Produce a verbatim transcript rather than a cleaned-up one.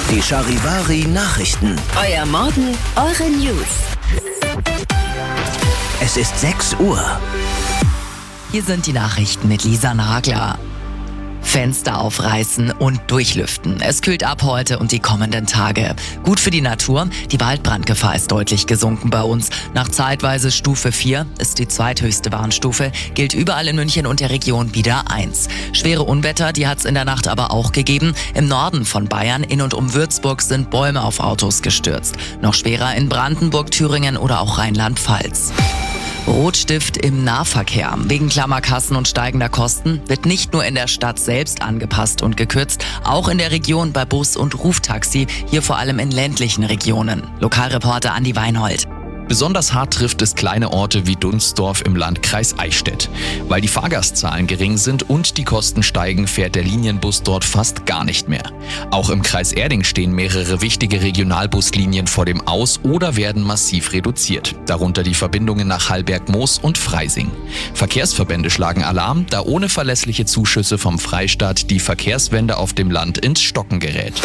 Die Charivari Nachrichten. Euer Morgen, eure News. Es ist sechs Uhr. Hier sind die Nachrichten mit Lisa Nagler. Fenster aufreißen und durchlüften. Es kühlt ab heute und die kommenden Tage. Gut für die Natur. Die Waldbrandgefahr ist deutlich gesunken bei uns. Nach zeitweise Stufe vier ist die zweithöchste Warnstufe, gilt überall in München und der Region wieder eins. Schwere Unwetter, die hat es in der Nacht aber auch gegeben. Im Norden von Bayern, in und um Würzburg, sind Bäume auf Autos gestürzt. Noch schwerer in Brandenburg, Thüringen oder auch Rheinland-Pfalz. Rotstift im Nahverkehr. Wegen Klammerkassen und steigender Kosten wird nicht nur in der Stadt selbst angepasst und gekürzt, auch in der Region bei Bus und Ruftaxi, hier vor allem in ländlichen Regionen. Lokalreporter Andi Weinhold. Besonders hart trifft es kleine Orte wie Dunsdorf im Landkreis Eichstätt. Weil die Fahrgastzahlen gering sind und die Kosten steigen, fährt der Linienbus dort fast gar nicht mehr. Auch im Kreis Erding stehen mehrere wichtige Regionalbuslinien vor dem Aus oder werden massiv reduziert. Darunter die Verbindungen nach Hallberg-Moos und Freising. Verkehrsverbände schlagen Alarm, da ohne verlässliche Zuschüsse vom Freistaat die Verkehrswende auf dem Land ins Stocken gerät.